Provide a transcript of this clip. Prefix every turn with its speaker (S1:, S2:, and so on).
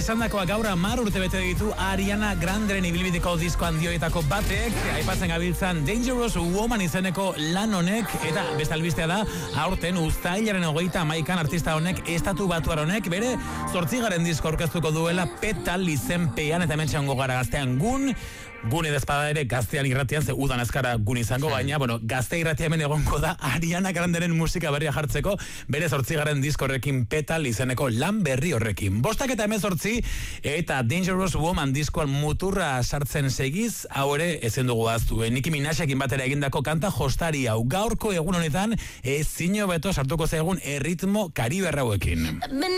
S1: esandakoa gaur 10 urte bete ditu Ariana Granderen ibilbideko disko handioetako batek, aipatzen gabiltzan Dangerous Woman izeneko lan honek, eta beste albistea da, aurten uztailaren 31 artista honek, estatu batuar honek, bere 8. disko aurkeztuko duela Petal izenpean, eta hemen txango gara gaztean Gune dezpada ere gaztean irratian, ze udan ezkara gun izango, baina, gazte irratia hemen egonko da Ariana Granderen musika berria jartzeko, bere 8. disko horrekin Petal izeneko lan berri horrekin. 5:18 eta Dangerous Woman diskoan muturra sartzen segiz, hau ere ezen dugu aztu. Nicki Minajrekin batera egindako kanta jostari hau gaurko egun honetan, ezin hobeto sartuko zaigun erritmo kariberra hauekin.